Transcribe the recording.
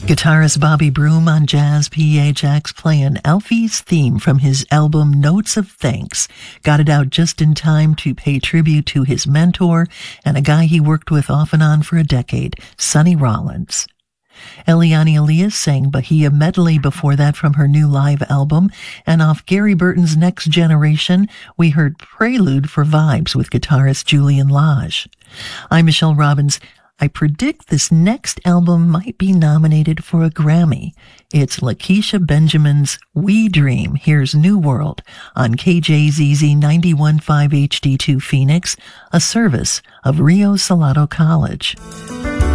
Guitarist Bobby Broom on Jazz PHX playing Alfie's theme from his album Notes of Thanks. Got it out just in time to pay tribute to his mentor and a guy he worked with off and on for a decade, Sonny Rollins. Eliane Elias sang Bahia Medley before that from her new live album, and off Gary Burton's Next Generation, we heard Prelude for Vibes with guitarist Julian Lage. I'm Michelle Robbins. I predict this next album might be nominated for a Grammy. It's Lakeisha Benjamin's We Dream. Here's New World on KJZZ 91.5 HD2 Phoenix, a service of Rio Salado College.